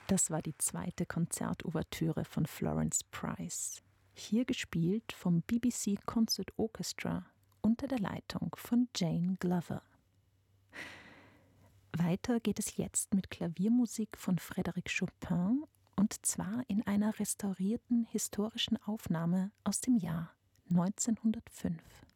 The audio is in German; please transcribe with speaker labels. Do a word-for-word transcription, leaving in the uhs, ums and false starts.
Speaker 1: Das war die zweite Konzertouvertüre von Florence Price. Hier gespielt vom B B C Concert Orchestra unter der Leitung von Jane Glover. Weiter geht es jetzt mit Klaviermusik von Frédéric Chopin, und zwar in einer restaurierten historischen Aufnahme aus dem Jahr neunzehnhundertfünf.